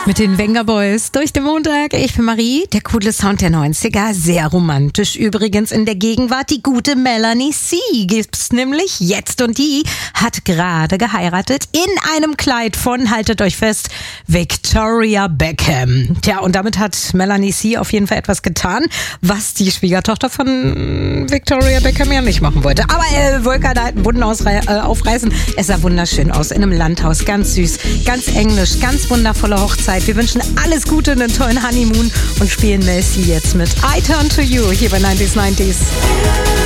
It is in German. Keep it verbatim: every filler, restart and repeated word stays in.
Mit den Venga Boys durch den Montag. Ich bin Marie, der coole Sound der neunziger, sehr romantisch übrigens in der Gegenwart. Die gute Melanie C. gibt's nämlich jetzt und die hat gerade geheiratet in einem Kleid von, haltet euch fest, Victoria Beckham. Tja, und damit hat Melanie C. auf jeden Fall etwas getan, was die Schwiegertochter von Victoria Beckham ja nicht machen wollte. Aber äh, Volker da einen Wunden ausrei- äh, aufreißen. Es sah wunderschön aus in einem Landhaus, ganz süß, ganz englisch, ganz wundervolle Hochzeit. Wir wünschen alles Gute und einen tollen Honeymoon und spielen Mel C jetzt mit I Turn to You hier bei neunzig neunzig.